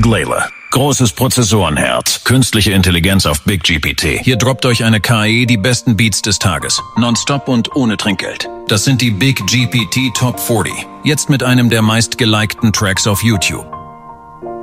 Glayler. Großes Prozessorenherz, künstliche Intelligenz auf Big GPT. Hier droppt euch eine KI die besten Beats des Tages. Nonstop und ohne Trinkgeld. Das sind die Big GPT Top 40. Jetzt mit einem der meistgelikten Tracks auf YouTube.